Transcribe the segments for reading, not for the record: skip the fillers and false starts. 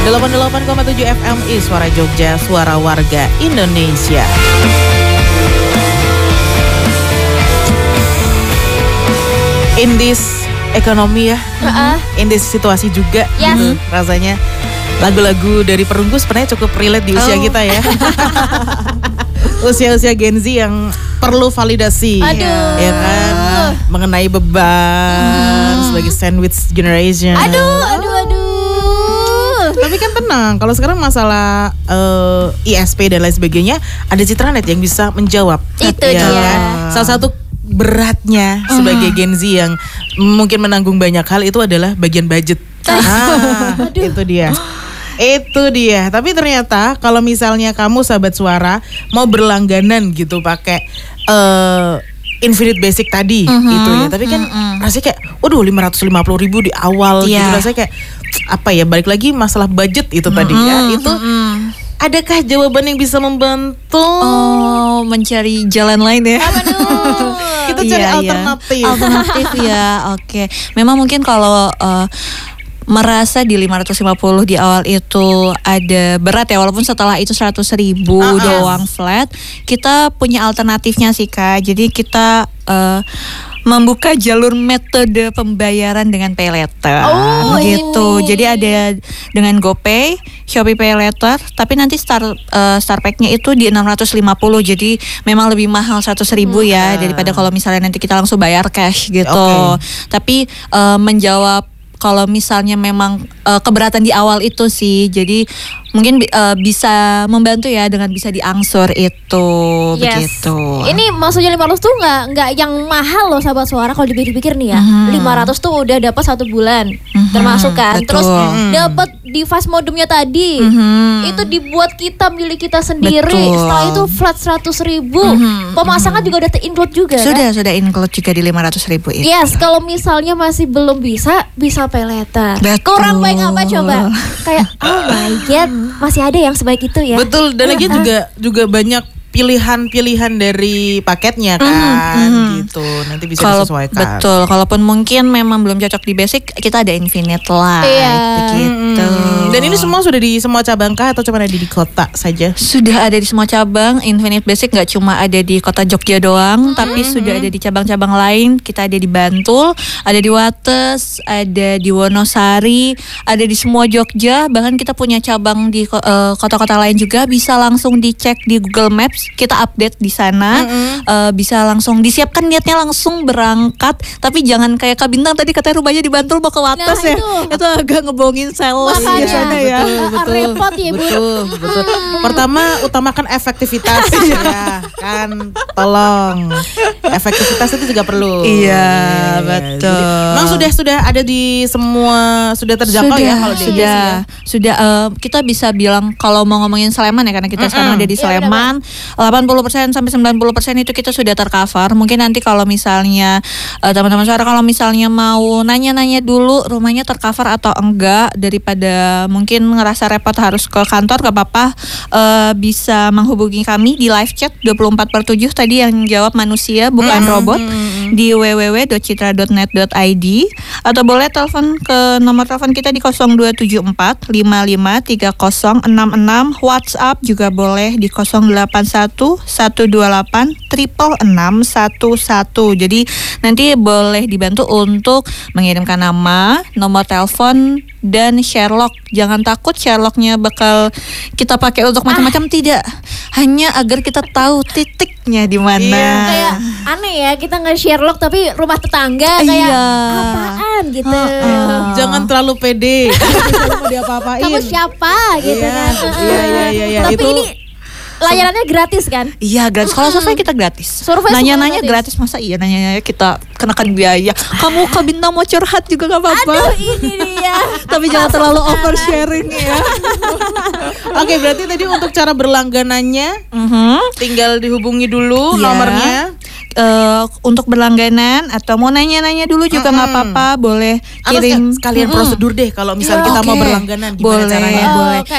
88,7 FMI Suara Jogja, Suara Warga Indonesia. In this ekonomi ya, in this situasi juga, gitu, rasanya lagu-lagu dari Perunggu sebenarnya cukup relate di usia kita ya. Usia-usia Gen Z yang perlu validasi, ya kan, mengenai beban sebagai sandwich generation. Tapi kan tenang, kalau sekarang masalah ISP dan lain sebagainya, ada Citranet yang bisa menjawab. Itu ya dia. Kan? Salah satu beratnya sebagai Gen Z yang mungkin menanggung banyak hal itu adalah bagian budget. Itu dia. Itu dia. Tapi ternyata kalau misalnya kamu sahabat suara mau berlangganan gitu pakai Infinite Basic tadi itu ya. Tapi kan rasanya kayak waduh 550.000 di awal gitu. Rasanya kayak apa ya, balik lagi masalah budget itu tadi ya. Itu adakah jawaban yang bisa membantu? Mencari jalan lain ya. Kita cari alternatif. Alternatif ya, oke. Memang mungkin kalau merasa di 550 di awal itu ada berat ya, walaupun setelah itu 100.000 doang flat, kita punya alternatifnya sih Kak. Jadi kita membuka jalur metode pembayaran dengan pay later gitu. Jadi ada dengan GoPay, Shopee Pay Later, tapi nanti start pack-nya itu di 650. Jadi memang lebih mahal 100.000 ya daripada kalau misalnya nanti kita langsung bayar cash gitu. Tapi menjawab kalau misalnya memang keberatan di awal itu sih, jadi mungkin bisa membantu ya dengan bisa diangsur itu, begitu. Ini maksudnya 500 tuh nggak yang mahal loh sahabat suara kalau dipikir-pikir nih ya. 500 tuh udah dapat 1 bulan termasuk kan. Betul. Terus dapat device modemnya tadi. Itu dibuat kita milik kita sendiri. Betul. Setelah itu flat 100.000. Pemasangan juga udah ter-include juga Sudah include juga di 500.000 itu. Yes, kalau misalnya masih belum bisa pay later. Kurang baik apa coba? Kayak oh my god, masih ada yang sebaik itu ya. Betul, dan lagi juga banyak pilihan-pilihan dari paketnya kan, gitu. Nanti bisa disesuaikan. Betul, kalaupun mungkin memang belum cocok di basic, kita ada Infinite lah, begitu. Dan ini semua sudah di semua cabang kah atau cuma ada di kota saja? Sudah ada di semua cabang. Infinite Basic nggak cuma ada di kota Jogja doang, tapi sudah ada di cabang-cabang lain. Kita ada di Bantul, ada di Wates, ada di Wonosari, ada di semua Jogja. Bahkan kita punya cabang di kota-kota lain juga. Bisa langsung dicek di Google Maps. Kita update di sana. Bisa langsung disiapkan niatnya langsung berangkat. Tapi jangan kayak Kak Bintang tadi katanya rumahnya di Bantul mau ke Wates ya. Itu agak ngebohongin sales di sana ya. Repot ya Bu. Betul. Pertama utamakan efektivitas ya kan. Tolong. Efektivitas itu juga perlu. Iya, betul. Memang sudah ada di semua, sudah terjangkau ya kalau sudah kita bisa bilang kalau mau ngomongin Sleman ya, karena kita sekarang ada di Sleman, 80% sampai 90% itu kita sudah tercover. Mungkin nanti kalau misalnya teman-teman suara kalau misalnya mau nanya-nanya dulu rumahnya tercover atau enggak, daripada mungkin ngerasa repot harus ke kantor, gak apa-apa, bisa menghubungi kami di live chat 24/7 tadi yang jawab manusia bukan robot, di www.citra.net.id, atau boleh telepon ke nomor telepon kita di 0274 55 30 66, WhatsApp juga boleh di 081 128 666 11. Jadi nanti boleh dibantu untuk mengirimkan nama, nomor telepon, dan Sherlock. Jangan takut Sherlocknya bakal kita pakai untuk macam-macam, tidak. Hanya agar kita tahu titiknya di mana. Kayak aneh ya, kita nge-Sherlock tapi rumah tetangga kayak apaan gitu. Jangan terlalu pede. Mau diapa-apain. Kamu siapa gitu kan. Iya. Tapi ini layanannya gratis kan? Iya, gratis. Kalau survei kita gratis. Nanya-nanya gratis. Masa iya nanya kita kenakan biaya. Kamu Kak Bintang mau curhat juga gak apa-apa. Aduh, ini dia. Tapi jangan terlalu oversharing ya. Oke, berarti tadi untuk cara berlangganannya tinggal dihubungi dulu nomornya. Untuk berlangganan atau mau nanya-nanya dulu juga nggak apa-apa, boleh kirim sekalian prosedur deh kalau misalnya kita mau berlangganan, gimana caranya? Kayak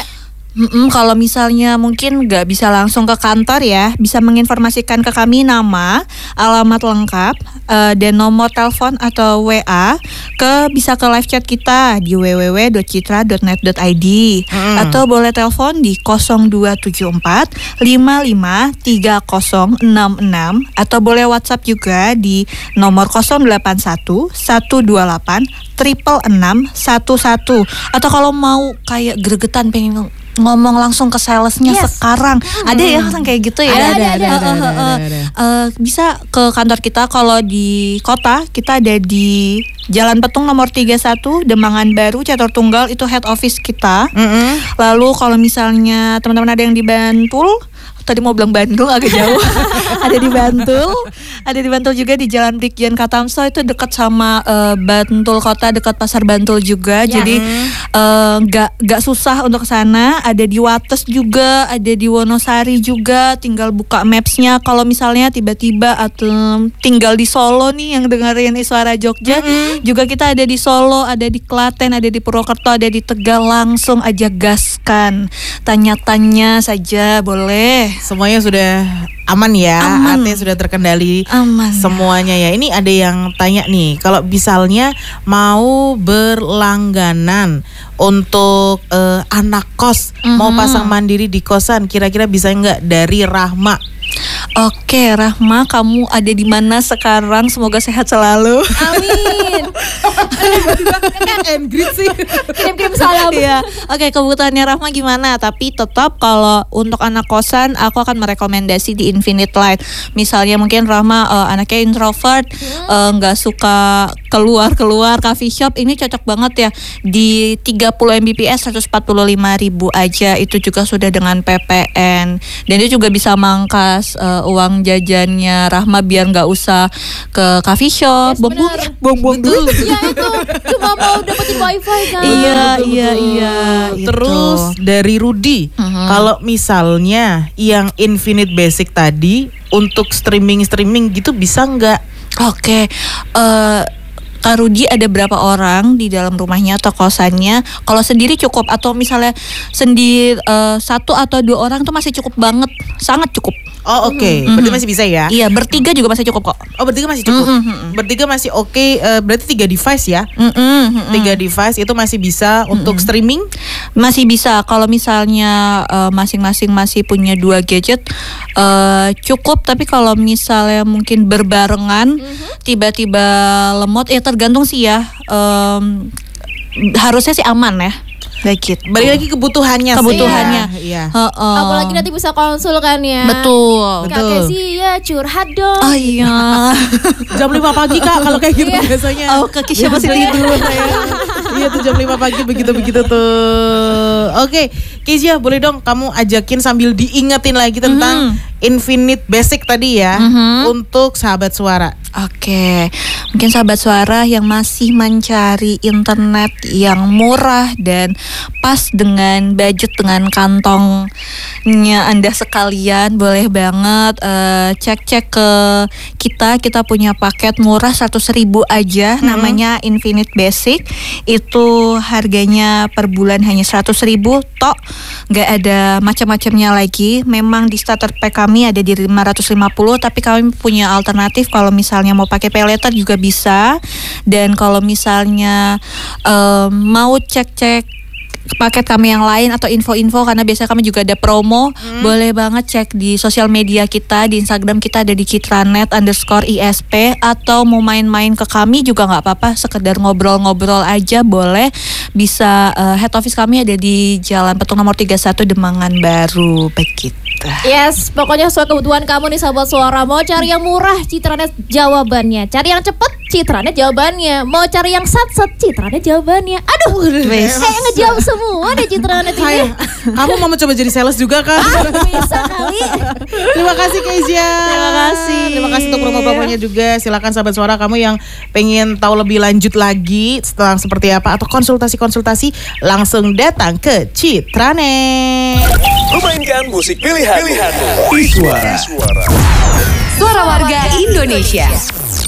Kalau misalnya mungkin nggak bisa langsung ke kantor ya, bisa menginformasikan ke kami nama, alamat lengkap, dan nomor telepon atau WA bisa ke live chat kita di www.citra.net.id atau boleh telepon di 0274 55 3066 atau boleh WhatsApp juga di nomor 081 128 666 11 atau kalau mau kayak gregetan pengen ngomong langsung ke salesnya sekarang. Ada ya yang kayak gitu ya. Ada. Bisa ke kantor kita. Kalau di kota kita ada di Jalan Petung nomor 31 Demangan Baru Catur Tunggal, itu head office kita. Lalu kalau misalnya teman-teman ada yang di Bantul, tadi mau bilang Bandung agak jauh. Ada di Bantul juga di Jalan Brigjen Katamso, itu dekat sama Bantul Kota, dekat Pasar Bantul juga. Jadi nggak susah untuk ke sana. Ada di Wates juga, ada di Wonosari juga. Tinggal buka mapsnya. Kalau misalnya tiba-tiba atau tinggal di Solo nih yang dengerin Iswara Jogja, juga kita ada di Solo, ada di Klaten, ada di Purwokerto, ada di Tegal. Langsung aja gaskan, tanya-tanya saja boleh. Semuanya sudah aman ya, artinya sudah terkendali semuanya ya. Ini ada yang tanya nih, kalau misalnya mau berlangganan untuk anak kos, mau pasang mandiri di kosan, kira-kira bisa nggak dari Rahma? Oke, Rahma, kamu ada di mana sekarang? Semoga sehat selalu. Amin. Engrit sih. Kirim-kirim salam. Iya. Oke, kebutuhannya Rahma gimana? Tapi tetap kalau untuk anak kosan, aku akan merekomendasi di Infinite Light. Misalnya mungkin Rahma anaknya introvert, nggak suka keluar coffee shop, ini cocok banget ya. Di 30 Mbps 145.000 aja, itu juga sudah dengan PPN. Dan itu juga bisa mangkas uang jajannya Rahma biar nggak usah ke coffee shop. Buang-buang dulu. Ya itu cuma mau dapetin wifi kan. Iya. Terus dari Rudi, kalau misalnya yang Infinite Basic tadi untuk streaming gitu bisa nggak? Oke. Kak Rudi ada berapa orang di dalam rumahnya atau kosannya? Kalau sendiri cukup, atau misalnya sendiri 1 atau 2 orang tuh masih cukup banget, sangat cukup. Oh oke. Berarti masih bisa ya? Iya, bertiga juga masih cukup kok. Oh bertiga masih cukup. Bertiga masih oke. Berarti 3 device ya? 3 device itu masih bisa untuk streaming? Masih bisa. Kalau misalnya masing-masing masih punya 2 gadget, cukup. Tapi kalau misalnya mungkin berbarengan, tiba-tiba lemot, ya tergantung sih ya. Harusnya sih aman ya. Baik, balik lagi kebutuhannya. Iya. Apalagi nanti bisa konsul kan ya. Betul. Kak Kesi ya curhat dong. Oh iya. Jam 5 pagi Kak kalau kayak gitu biasanya. Oh, Kak Kisha masih tidur. Iya tuh jam 5 pagi begitu tuh. Oke, Kisha boleh dong kamu ajakin sambil diingetin lagi tentang Infinite Basic tadi ya, untuk sahabat suara. Oke, mungkin sahabat suara yang masih mencari internet yang murah dan pas dengan budget, dengan kantongnya Anda sekalian, boleh banget cek ke kita punya paket murah 100.000 aja, namanya Infinite Basic. Itu harganya per bulan hanya 100.000 tok, nggak ada macam-macamnya lagi. Memang di starter pack kami ada di 550, tapi kami punya alternatif kalau misalnya mau pakai pay later juga bisa. Dan kalau misalnya mau cek paket kami yang lain atau info-info, karena biasanya kami juga ada promo, boleh banget cek di sosial media kita. Di Instagram kita ada di citranet_ISP, atau mau main-main ke kami juga nggak apa-apa, sekedar ngobrol-ngobrol aja boleh. Bisa head office kami ada di Jalan Petung nomor 31 Demangan Baru, begitu. Yes, pokoknya sesuai kebutuhan kamu nih sahabat suara. Mau cari yang murah, Citranet jawabannya. Cari yang cepet, Citranet jawabannya. Mau cari yang sat-sat, Citranet jawabannya. Aduh, kayak ngejawab semua deh Citranet ini. Kamu mau coba jadi sales juga kan? Bisa kali. Terima kasih Kezia. Terima kasih untuk promo-promonya juga. Silakan sahabat suara, kamu yang pengen tahu lebih lanjut lagi tentang seperti apa atau konsultasi, langsung datang ke Citranet. Memainkan musik pilihan. Iswara. Suara warga Indonesia.